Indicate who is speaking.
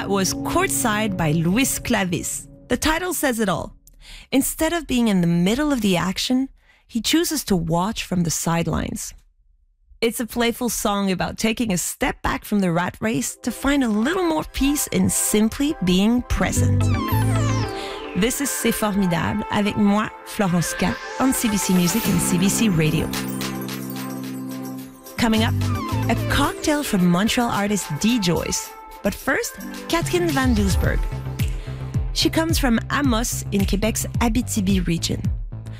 Speaker 1: That was Courtside by Luis Clavis. The title says it all. Instead of being in the middle of the action, he chooses to watch from the sidelines. It's a playful song about taking a step back from the rat race to find a little more peace in simply being present. This is C'est Formidable avec moi, Florence K, on CBC Music and CBC Radio. Coming up, a cocktail from Montreal artist D. Joyce. But first, Catherine Van Doesburg. She comes from Amos in Quebec's Abitibi region.